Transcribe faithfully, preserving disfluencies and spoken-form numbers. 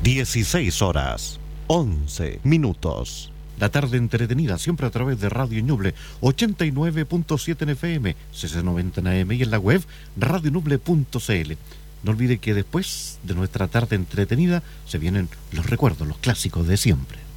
dieciséis horas, once minutos. La tarde entretenida, siempre a través de Radio Ñuble, ochenta y nueve punto siete en F M, C C noventa en A M y en la web radio ñuble punto c l. No olvide que después de nuestra tarde entretenida se vienen los recuerdos, los clásicos de siempre.